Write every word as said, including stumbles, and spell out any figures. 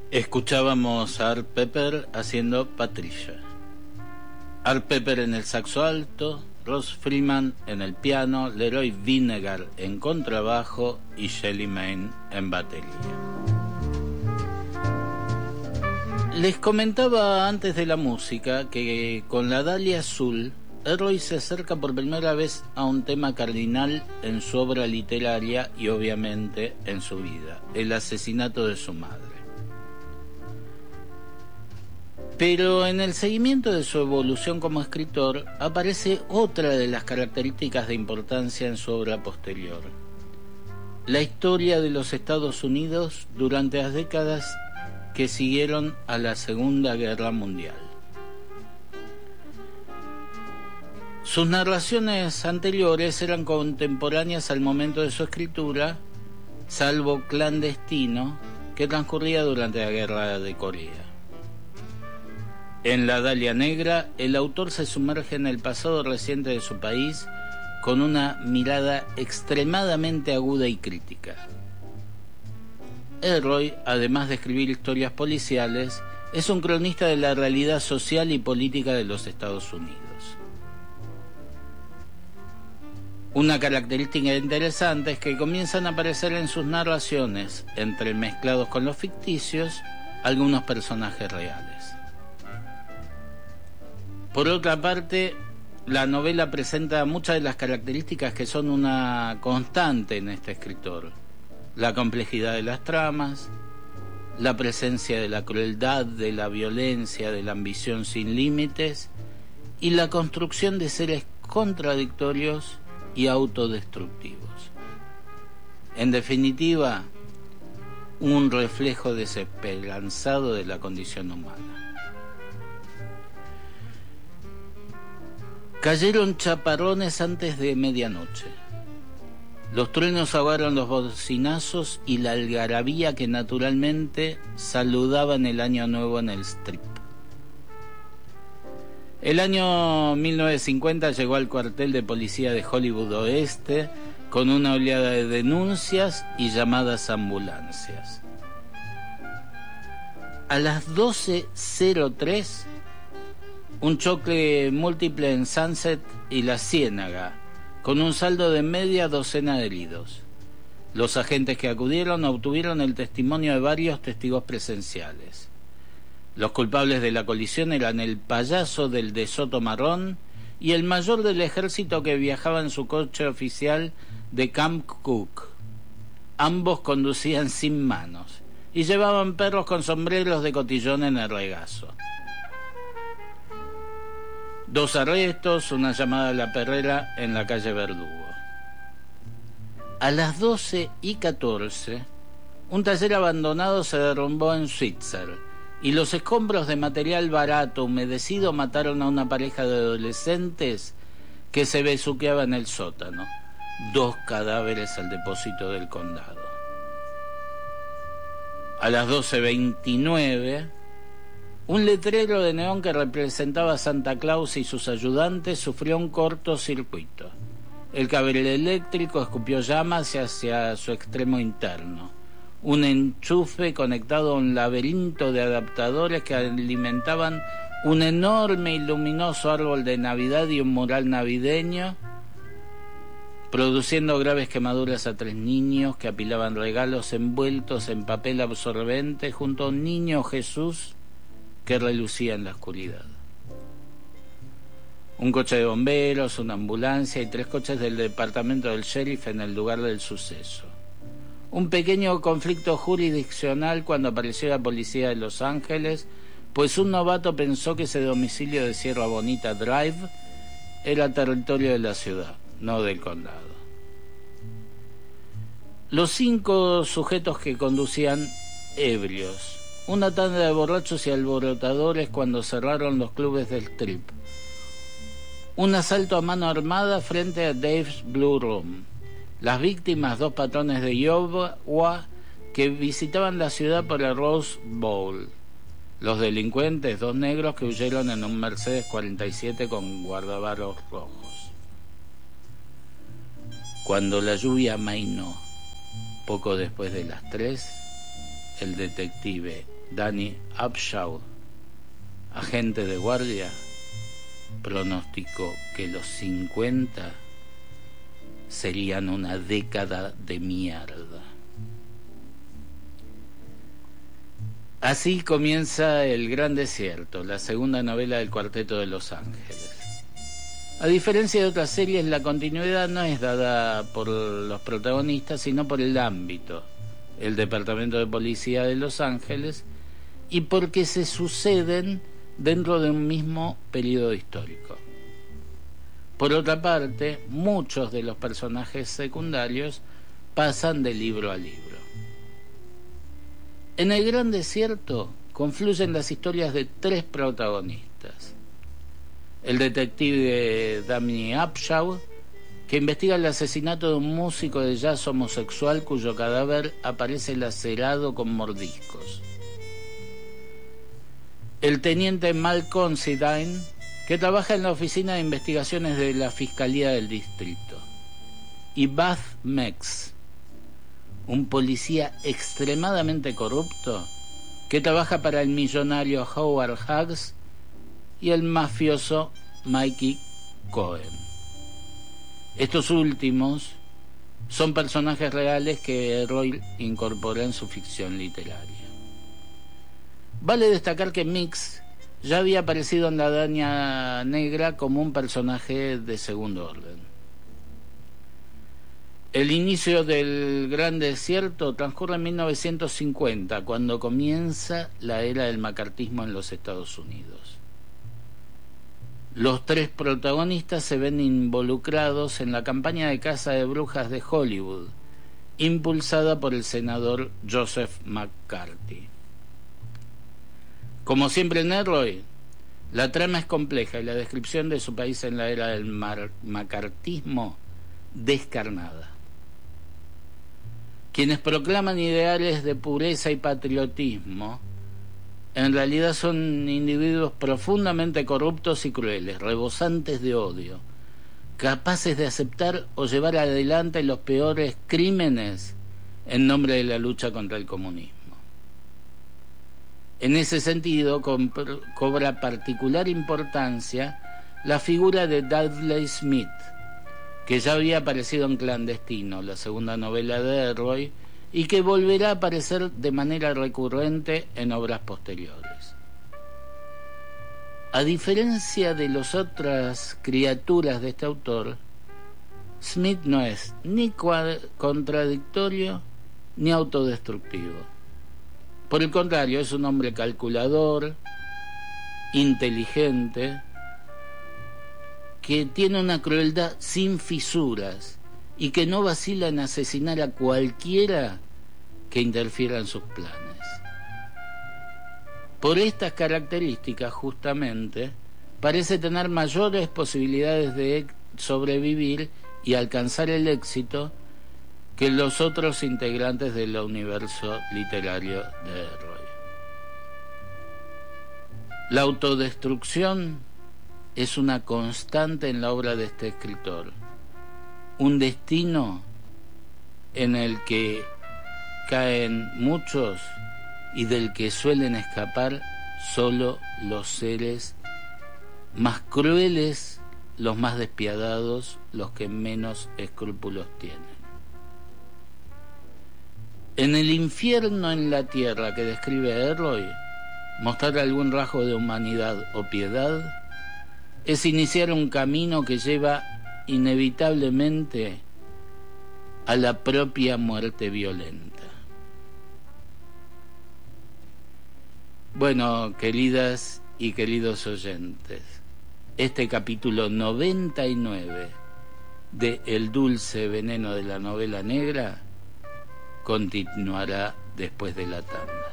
Escuchábamos a Art Pepper haciendo Patricia. Art Pepper en el saxo alto, Ross Freeman en el piano, Leroy Vinegar en contrabajo y Shelly Manne en batería. Les comentaba antes de la música que con la Dalia Azul, Elroy se acerca por primera vez a un tema cardinal en su obra literaria y obviamente en su vida, el asesinato de su madre. Pero en el seguimiento de su evolución como escritor aparece otra de las características de importancia en su obra posterior: la historia de los Estados Unidos durante las décadas que siguieron a la Segunda Guerra Mundial. Sus narraciones anteriores eran contemporáneas al momento de su escritura, salvo Clandestino, que transcurría durante la Guerra de Corea. En La Dalia Negra, el autor se sumerge en el pasado reciente de su país con una mirada extremadamente aguda y crítica. Elroy, además de escribir historias policiales, es un cronista de la realidad social y política de los Estados Unidos. Una característica interesante es que comienzan a aparecer en sus narraciones, entremezclados con los ficticios, algunos personajes reales. Por otra parte, la novela presenta muchas de las características que son una constante en este escritor: la complejidad de las tramas, la presencia de la crueldad, de la violencia, de la ambición sin límites y la construcción de seres contradictorios y autodestructivos. En definitiva, un reflejo desesperanzado de la condición humana. Cayeron chaparrones antes de medianoche. Los truenos ahogaron los bocinazos y la algarabía que naturalmente saludaban el año nuevo en el Strip. El año mil novecientos cincuenta llegó al cuartel de policía de Hollywood Oeste con una oleada de denuncias y llamadas a ambulancias. A las doce cero tres, un choque múltiple en Sunset y La Ciénaga, con un saldo de media docena de heridos. Los agentes que acudieron obtuvieron el testimonio de varios testigos presenciales. Los culpables de la colisión eran el payaso del De Soto marrón y el mayor del ejército que viajaba en su coche oficial de Camp Cook. Ambos conducían sin manos y llevaban perros con sombreros de cotillón en el regazo. Dos arrestos, una llamada a la perrera en la calle Verdugo. A las doce y catorce, un taller abandonado se derrumbó en Switzer y los escombros de material barato humedecido mataron a una pareja de adolescentes que se besuqueaba en el sótano. Dos cadáveres al depósito del condado. A las doce veintinueve, un letrero de neón que representaba a Santa Claus y sus ayudantes sufrió un cortocircuito. El cable eléctrico escupió llamas hacia su extremo interno. Un enchufe conectado a un laberinto de adaptadores que alimentaban un enorme y luminoso árbol de Navidad y un mural navideño, produciendo graves quemaduras a tres niños que apilaban regalos envueltos en papel absorbente junto a un niño Jesús que relucía en la oscuridad. Un coche de bomberos, una ambulancia y tres coches del departamento del sheriff en el lugar del suceso. Un pequeño conflicto jurisdiccional cuando apareció la policía de Los Ángeles, pues un novato pensó que ese domicilio de Sierra Bonita Drive era territorio de la ciudad, no del condado. Los cinco sujetos que conducían ebrios, una tanda de borrachos y alborotadores cuando cerraron los clubes del Strip. Un asalto a mano armada frente a Dave's Blue Room. Las víctimas, dos patrones de Iowa que visitaban la ciudad por el Rose Bowl. Los delincuentes, dos negros que huyeron en un Mercedes cuarenta y siete con guardabarros rojos. Cuando la lluvia amainó, poco después de las tres, el detective Danny Upshaw, agente de guardia, pronosticó que los cincuenta serían una década de mierda. Así comienza El Gran Desierto, la segunda novela del Cuarteto de Los Ángeles. A diferencia de otras series, la continuidad no es dada por los protagonistas, sino por el ámbito, el Departamento de Policía de Los Ángeles, y porque se suceden dentro de un mismo periodo histórico. Por otra parte, muchos de los personajes secundarios pasan de libro a libro. En El Gran Desierto confluyen las historias de tres protagonistas. El detective Danny Upshaw, que investiga el asesinato de un músico de jazz homosexual cuyo cadáver aparece lacerado con mordiscos. El teniente Mal Considine, que trabaja en la oficina de investigaciones de la Fiscalía del Distrito. Y Buzz Mex, un policía extremadamente corrupto que trabaja para el millonario Howard Hughes y el mafioso Mikey Cohen. Estos últimos son personajes reales que Roy incorporó en su ficción literaria. Vale destacar que Mix ya había aparecido en La Daña Negra como un personaje de segundo orden. El inicio del Gran Desierto transcurre en mil novecientos cincuenta, cuando comienza la era del macartismo en los Estados Unidos. Los tres protagonistas se ven involucrados en la campaña de caza de brujas de Hollywood, impulsada por el senador Joseph McCarthy. Como siempre en Elroy, la trama es compleja y la descripción de su país en la era del mar- macartismo descarnada. Quienes proclaman ideales de pureza y patriotismo, en realidad son individuos profundamente corruptos y crueles, rebosantes de odio, capaces de aceptar o llevar adelante los peores crímenes en nombre de la lucha contra el comunismo. En ese sentido, cobra particular importancia la figura de Dudley Smith, que ya había aparecido en Clandestino, la segunda novela de Elroy, y que volverá a aparecer de manera recurrente en obras posteriores. A diferencia de las otras criaturas de este autor, Smith no es ni contradictorio ni autodestructivo. Por el contrario, es un hombre calculador, inteligente, que tiene una crueldad sin fisuras y que no vacila en asesinar a cualquiera que interfiera en sus planes. Por estas características, justamente, parece tener mayores posibilidades de sobrevivir y alcanzar el éxito que los otros integrantes del universo literario de Elroy. La autodestrucción es una constante en la obra de este escritor, un destino en el que caen muchos y del que suelen escapar solo los seres más crueles, los más despiadados, los que menos escrúpulos tienen. En el infierno en la tierra que describe Elroy, mostrar algún rasgo de humanidad o piedad es iniciar un camino que lleva inevitablemente a la propia muerte violenta. Bueno, queridas y queridos oyentes, este capítulo noventa y nueve de El dulce veneno de la novela negra continuará después de la tanda.